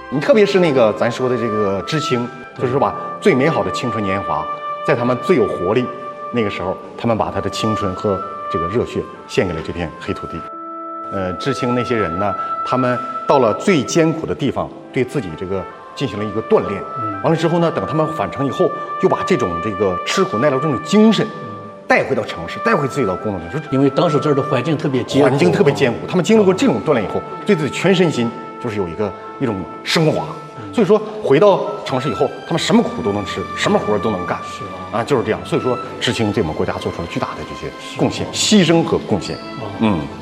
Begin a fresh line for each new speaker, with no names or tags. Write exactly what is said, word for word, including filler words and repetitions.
你特别是那个咱说的这个知青，就是说把最美好的青春年华，在他们最有活力那个时候，他们把他的青春和这个热血献给了这片黑土地。呃，知青那些人呢，他们到了最艰苦的地方，对自己这个进行了一个锻炼。完了之后呢，等他们返程以后，又把这种这个吃苦耐劳这种精神带回到城市，带回自己到工作中。
因为当时这儿的环境特别艰苦，
环境特别艰苦，他们经历过这种锻炼以后，对自己全身心就是有一个一种升华。所以说，回到城市以后，他们什么苦都能吃，什么活都能干。
是
啊，就是这样。所以说，知青对我们国家做出了巨大的这些贡献、牺牲和贡献。嗯。